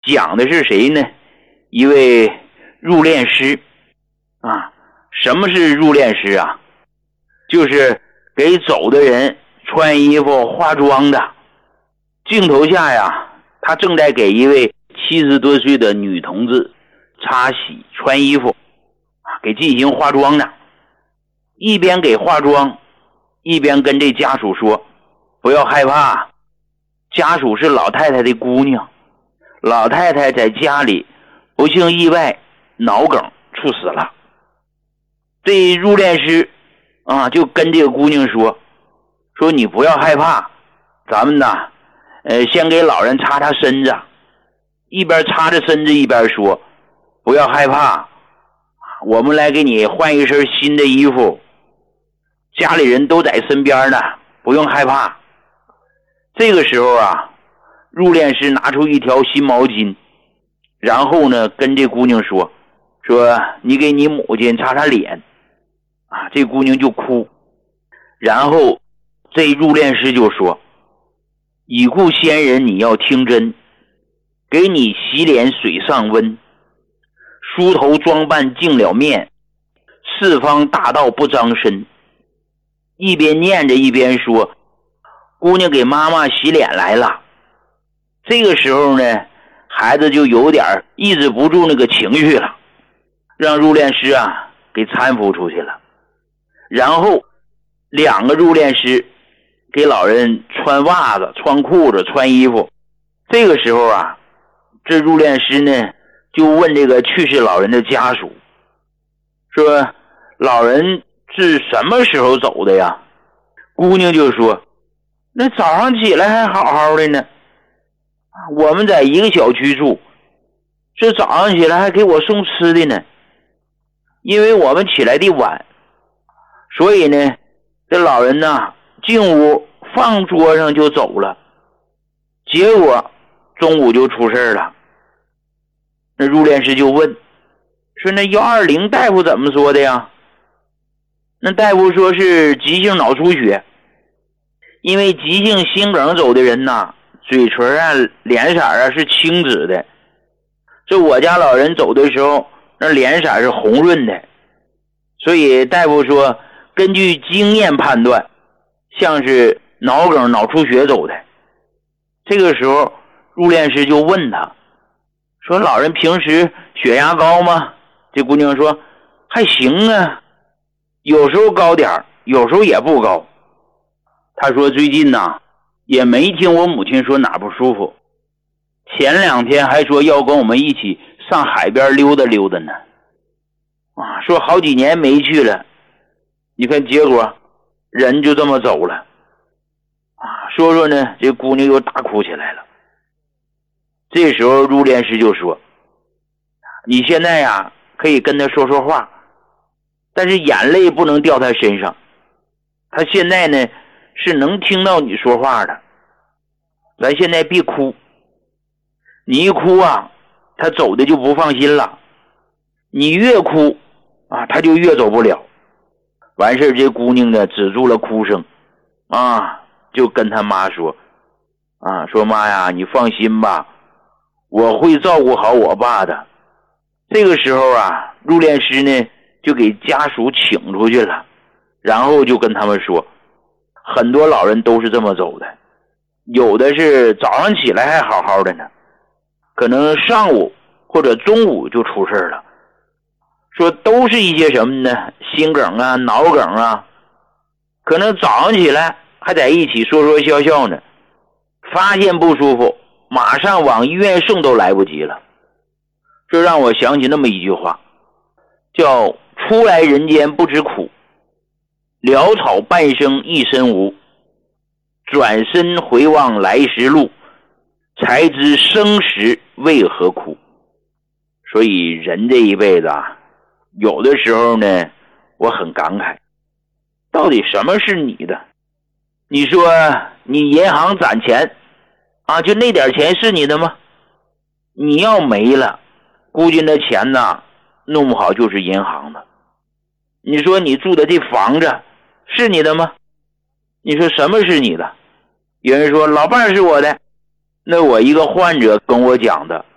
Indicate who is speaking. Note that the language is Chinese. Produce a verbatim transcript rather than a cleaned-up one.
Speaker 1: 讲的是谁呢？一位入殓师啊。什么是入殓师啊？就是给走的人穿衣服化妆的。镜头下呀，他正在给一位七十多岁的女同志擦洗穿衣服啊，给进行化妆呢。一边给化妆，一边跟这家属说，不要害怕，家属是老太太的姑娘，老太太在家里不幸意外脑梗猝死了。这入殓师啊，就跟这个姑娘说，说你不要害怕，咱们呐，呃，先给老人擦擦身子，一边擦着身子一边说，不要害怕，我们来给你换一身新的衣服，家里人都在身边呢，不用害怕。这个时候啊，入殓师拿出一条新毛巾，然后呢，跟这姑娘说，说你给你母亲擦擦脸。啊，这姑娘就哭，然后这入殓师就说，已故先人你要听真，给你洗脸水上温，梳头装扮净了面，四方大道不张身。一边念着一边说，姑娘给妈妈洗脸来了。这个时候呢，孩子就有点抑制不住那个情绪了，让入殓师啊给搀扶出去了。然后两个入殓师给老人穿袜子穿裤子穿衣服。这个时候啊，这入殓师呢就问这个去世老人的家属，说老人是什么时候走的呀？姑娘就说，那早上起来还好好的呢，我们在一个小区住，这早上起来还给我送吃的呢，因为我们起来的晚，所以呢，这老人呢进屋放桌上就走了，结果中午就出事了。那入殓师就问，说那一二零大夫怎么说的呀？那大夫说是急性脑出血，因为急性心梗走的人呐，嘴唇啊脸色啊是青紫的，这我家老人走的时候那脸色是红润的，所以大夫说根据经验判断像是脑梗脑出血走的。这个时候入殓师就问他说，老人平时血压高吗？这姑娘说还行啊，有时候高点有时候也不高。他说最近呐也没听我母亲说哪不舒服，前两天还说要跟我们一起上海边溜达溜达呢，啊，说好几年没去了，你看结果人就这么走了啊。说说呢，这姑娘又大哭起来了。这时候入殓师就说，你现在呀可以跟他说说话，但是眼泪不能掉他身上，他现在呢是能听到你说话的，咱现在别哭，你一哭啊他走的就不放心了，你越哭啊他就越走不了。完事这姑娘呢止住了哭声啊，就跟他妈说啊，说妈呀你放心吧，我会照顾好我爸的。这个时候啊入殓师呢就给家属请出去了，然后就跟他们说，很多老人都是这么走的，有的是早上起来还好好的呢，可能上午或者中午就出事了。说都是一些什么呢？心梗啊脑梗啊，可能早上起来还在一起说说笑笑呢，发现不舒服马上往医院送都来不及了。这让我想起那么一句话，叫出来人间不知苦，潦草半生一身无，转身回望来时路，才知生时为何苦。所以人这一辈子啊，有的时候呢我很感慨，到底什么是你的？你说你银行攒钱啊，就那点钱是你的吗？你要没了，估计那钱呢弄不好就是银行的。你说你住的这房子是你的吗？你说什么是你的？有人说老伴是我的，那我一个患者跟我讲的，